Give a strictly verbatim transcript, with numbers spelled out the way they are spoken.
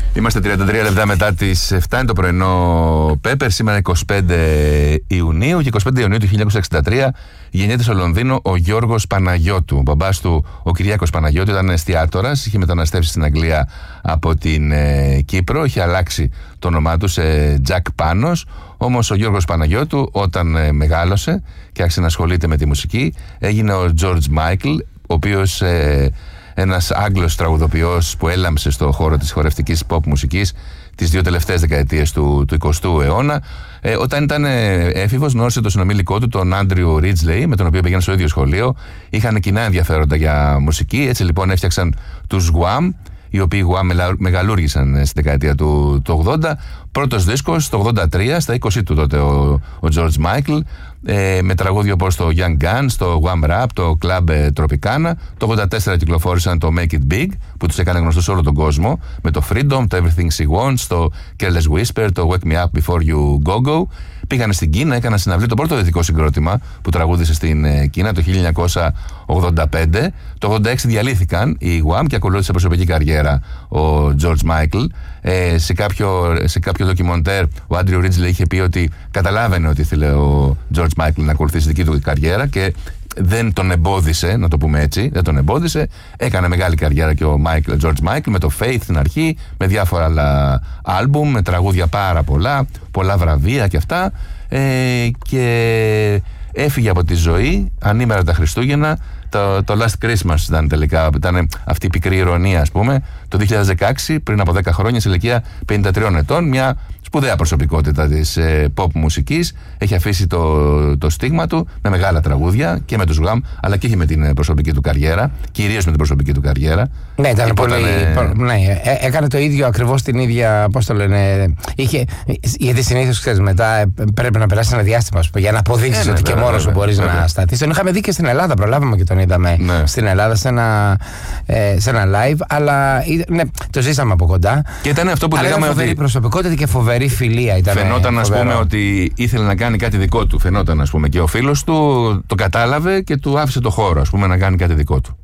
Είμαστε τριάντα τρία λεπτά μετά τις επτά, είναι το πρωινό Πέπερ. Σήμερα εικοστή πέμπτη Ιουνίου και εικοστή πέμπτη Ιουνίου του χίλια εννιακόσια εξήντα τρία γεννιέται στο Λονδίνο ο Γιώργος Παναγιώτου. Ο μπαμπάς του, ο Κυριάκος Παναγιώτου, ήταν εστιατόρας, είχε μεταναστεύσει στην Αγγλία από την ε, Κύπρο, είχε αλλάξει το όνομά του σε Τζακ Πάνος. Όμως ο Γιώργος Παναγιώτου, όταν ε, μεγάλωσε και άρχισε να ασχολείται με τη μουσική, έγινε ο George Michael, ο οποίος ε, ένας Άγγλος τραγουδοποιός που έλαμψε στο χώρο της χορευτικής pop μουσικής τις δύο τελευταίες δεκαετίες του, του εικοστού αιώνα. Ε, όταν ήταν έφηβος, γνώρισε τον συνομήλικό του, τον Άντριου Ρίτζλεϊ, με τον οποίο πήγαινε στο ίδιο σχολείο. Είχαν κοινά ενδιαφέροντα για μουσική. Έτσι λοιπόν έφτιαξαν τους Wham, οι οποίοι Wham μεγαλούργησαν στη δεκαετία του, του ογδόντα. Πρώτος δίσκος το ογδόντα τρία, στα είκοσι του τότε ο, ο George Michael, ε, με τραγούδια όπως το Young Guns, το Wham Rap, το Club Tropicana. Το ογδόντα τέσσερα κυκλοφόρησαν το Make It Big, που τους έκανε γνωστούς σε όλο τον κόσμο, με το Freedom, το Everything She Wants, το Careless Whisper, το Wake Me Up Before You Go Go. Πήγανε στην Κίνα, έκαναν συναυλή, το πρώτο δυτικό συγκρότημα που τραγούδισε στην Κίνα το χίλια εννιακόσια ογδόντα πέντε. Το ογδόντα έξι διαλύθηκαν οι Wham και ακολούθησε προσωπική καριέρα ο George Michael. Ε, σε, κάποιο, σε κάποιο ντοκιμοντέρ ο Άντριου Ρίτζλεϊ είχε πει ότι καταλάβαινε ότι ήθελε ο George Michael να ακολουθήσει δική του καριέρα και δεν τον εμπόδισε, να το πούμε έτσι, δεν τον εμπόδισε. Έκανε μεγάλη καριέρα και ο Michael, George Michael, με το Faith στην αρχή, με διάφορα άλλα άλμπουμ, με τραγούδια πάρα πολλά, πολλά βραβεία και αυτά. Ε, και έφυγε από τη ζωή ανήμερα τα Χριστούγεννα. Το, το Last Christmas ήταν τελικά, ήταν αυτή η πικρή ηρωνία, ας πούμε, το δύο χιλιάδες δεκαέξι, πριν από δέκα χρόνια, σε ηλικία πενήντα τριών ετών. Μια σπουδαία προσωπικότητα της ε, pop μουσικής. Έχει αφήσει το, το στίγμα του με μεγάλα τραγούδια και με τους Wham, αλλά και με την προσωπική του καριέρα, κυρίως με την προσωπική του καριέρα. Ναι, ήταν πολύ. Ε... Ναι, ε, έκανε το ίδιο ακριβώς την ίδια. Πώς το λένε. Είχε, γιατί συνήθως ξέρεις, μετά πρέπει να περάσει ένα διάστημα πούμε, για να αποδείξεις ε, ναι, ότι βέβαια, και μόνος σου μπορείς να σταθείς. Τον είχαμε δει και στην Ελλάδα, προλάβαμε και τον είδαμε ναι. στην Ελλάδα σε ένα, ε, σε ένα live, αλλά ναι, το ζήσαμε από κοντά. Και ήταν αυτό που αλλά λέγαμε. Ήταν φοβερή ότι... προσωπικότητα και φοβερή φιλία. Ήταν φαινόταν, ας πούμε, ότι ήθελε να κάνει κάτι δικό του. Φαινόταν, ας πούμε, και ο φίλος του το κατάλαβε και του άφησε το χώρο, ας πούμε, να κάνει κάτι δικό του.